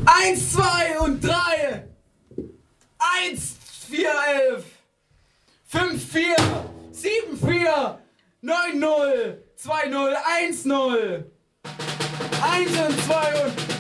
1, 2 und 3. 1, 4, 11. 5, 4. 7, 4. 9, 0. 2, 0. 1, 0. 1 und 2 und